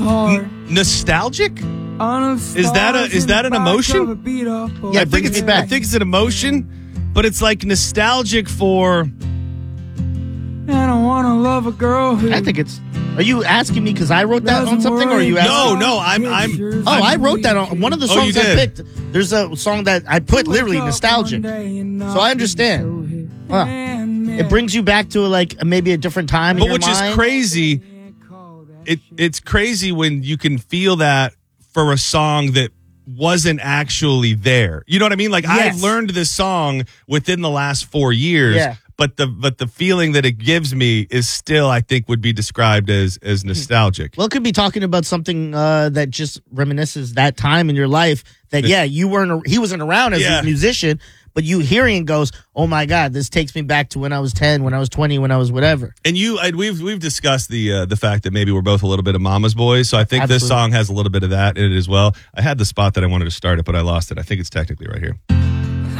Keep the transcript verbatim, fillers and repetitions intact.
N- nostalgic? Is that a is that an emotion? Yeah, it brings me back. I think it's an emotion, but it's like nostalgic for. I don't want to love a girl who... I think it's... Are you asking me because I wrote that on something, or are you asking... No, no, I'm... I'm oh, I wrote that on... One of the Oh, songs you I did? picked, there's a song that I put literally nostalgic. So I understand. Huh. It brings you back to like maybe a different time in But your which mind. is crazy, it it's crazy when you can feel that for a song that wasn't actually there. You know what I mean? Like, Yes. I've learned this song within the last four years. Yeah. But the but the feeling that it gives me is still, I think, would be described as as nostalgic. Well, it could be talking about something uh, that just reminisces that time in your life that, yeah, you weren't, he wasn't around as Yeah. a musician, but you hearing it goes, oh my God, this takes me back to when I was ten, when I was twenty, when I was whatever. And you, I, we've we've discussed the uh, the fact that maybe we're both a little bit of mama's boys. So I think this Absolutely. song has a little bit of that in it as well. I had the spot that I wanted to start it, but I lost it. I think it's technically right here.